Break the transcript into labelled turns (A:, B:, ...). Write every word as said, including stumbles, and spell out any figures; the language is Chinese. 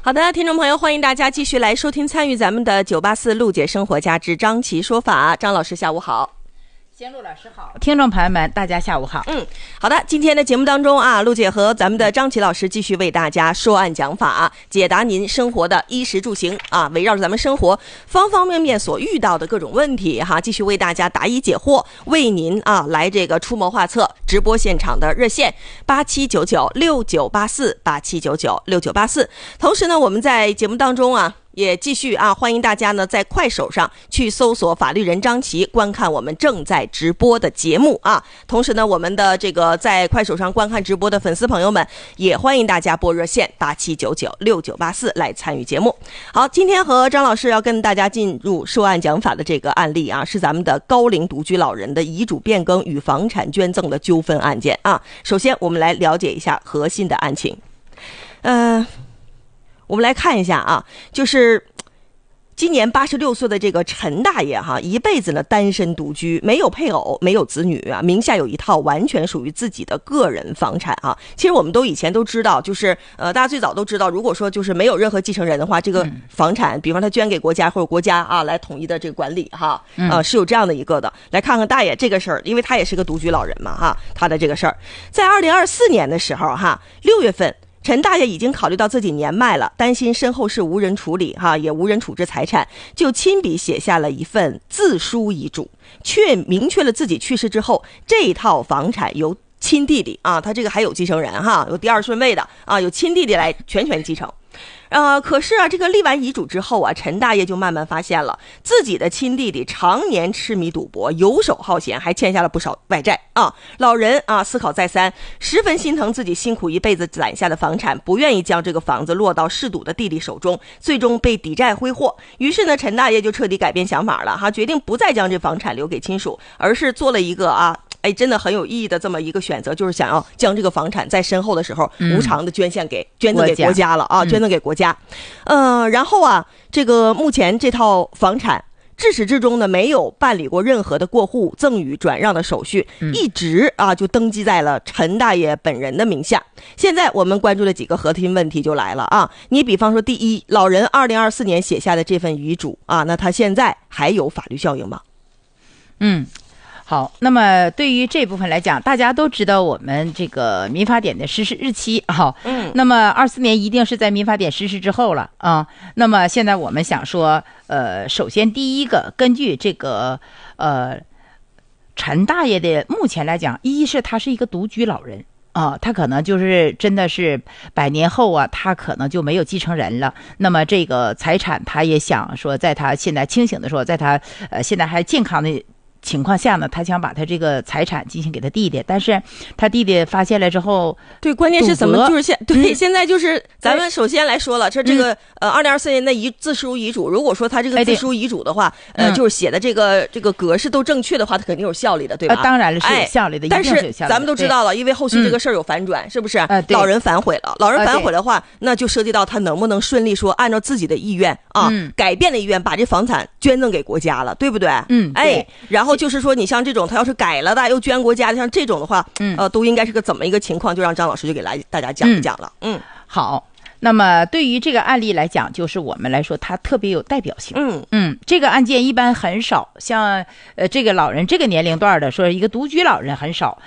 A: 好的，听众朋友，欢迎大家继续来收听参与咱们的九八四陆姐生活家之张琪说法。张老师下午好。
B: 贤陆老师好，听众朋友们大家下午好。
A: 嗯，好的，今天的节目当中啊，陆姐和咱们的张琪老师继续为大家说案讲法、啊、解答您生活的衣食住行啊，围绕着咱们生活方方面面所遇到的各种问题哈、啊，继续为大家答疑解惑，为您啊来这个出谋划策。直播现场的热线八七九九六九八四八七九九六九八四，同时呢，我们在节目当中啊。也继续啊，欢迎大家呢在快手上去搜索法律人张琪，观看我们正在直播的节目啊。同时呢，我们的这个在快手上观看直播的粉丝朋友们，也欢迎大家拨热线八七九九六九八四来参与节目。好，今天和张老师要跟大家进入说案讲法的这个案例啊，是咱们的高龄独居老人的遗嘱变更与房产捐赠的纠纷案件啊。首先，我们来了解一下核心的案情。嗯、呃。我们来看一下啊，就是今年八十六岁的这个陈大爷哈，一辈子呢单身独居，没有配偶，没有子女啊，名下有一套完全属于自己的个人房产啊。其实我们都以前都知道，就是呃，大家最早都知道，如果说就是没有任何继承人的话，这个房产，比方他捐给国家或者国家啊来统一的这个管理哈，呃，是有这样的一个的。来看看大爷这个事儿，因为他也是个独居老人嘛哈，他的这个事儿，在二零二四年的时候哈，六月份。陈大爷已经考虑到自己年迈了，担心身后事无人处理哈，也无人处置财产，就亲笔写下了一份自书遗嘱，却明确了自己去世之后，这套房产由亲弟弟啊，他这个还有继承人哈，有第二顺位的啊，有亲弟弟来全权继承。呃，可是啊，这个立完遗嘱之后啊，陈大爷就慢慢发现了自己的亲弟弟常年痴迷赌博，游手好闲，还欠下了不少外债啊。老人啊，思考再三，十分心疼自己辛苦一辈子攒下的房产，不愿意将这个房子落到嗜赌的弟弟手中，最终被抵债挥霍。于是呢，陈大爷就彻底改变想法了哈，决定不再将这房产留给亲属，而是做了一个啊。哎，真的很有意义的这么一个选择，就是想要将这个房产在身后的时候、嗯、无偿的捐献给捐赠给国家了啊，捐赠给国家。嗯、呃，然后啊，这个目前这套房产至始至终呢没有办理过任何的过户、赠与、转让的手续，嗯、一直啊就登记在了陈大爷本人的名下。现在我们关注的几个核心问题就来了啊，你比方说，第一，老人二零二四年写下的这份遗嘱啊，那他现在还有法律效应吗？
B: 嗯。好，那么对于这部分来讲，大家都知道我们这个民法典的实施日期啊，嗯，那么二四年一定是在民法典实施之后了啊。那么现在我们想说，呃，首先第一个，根据这个呃陈大爷的目前来讲，一是他是一个独居老人啊，他可能就是真的是百年后啊，他可能就没有继承人了。那么这个财产，他也想说，在他现在清醒的时候，在他呃现在还健康的情况下呢，他想把他这个财产进行给他弟弟，但是他弟弟发现了之后，
A: 对，关键是怎么就是现对、嗯、现在就是咱们首先来说了，这这个、嗯、呃二零二四年的遗自书遗嘱，如果说他这个自书遗嘱的话，哎、呃，就是写的这个、嗯、这个格式都正确的话，他肯定有效力的，对吧？
B: 呃、当然了，是有效力的，
A: 哎、
B: 一定是有效力的。
A: 但是咱们都知道了，因为后续这个事儿有反转，嗯、是不是？呃、老人反悔了，老人反悔的话、呃，那就涉及到他能不能顺利说按照自己的意愿啊，嗯、改变了意愿，把这房产捐赠给国家了，对不对？
B: 嗯，
A: 哎，然后就是说，你像这种他要是改了的又捐国家的，像这种的话，嗯，呃，都应该是个怎么一个情况？就让张老师就给来大家讲一讲了。嗯，
B: 嗯好。那么对于这个案例来讲，就是我们来说，它特别有代表性。嗯嗯，这个案件一般很少，像呃这个老人这个年龄段的，说一个独居老人很少。